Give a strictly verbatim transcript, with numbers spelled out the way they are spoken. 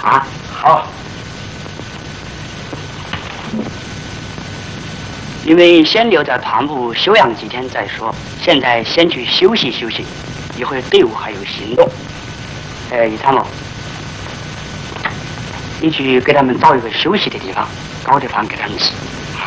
啊， 好。 你们先留在旁部休养几天再说。现在先去休息休息，一会儿队伍还有行动。哎，一参谋，你去给他们找一个休息的地方，搞地方给他们洗。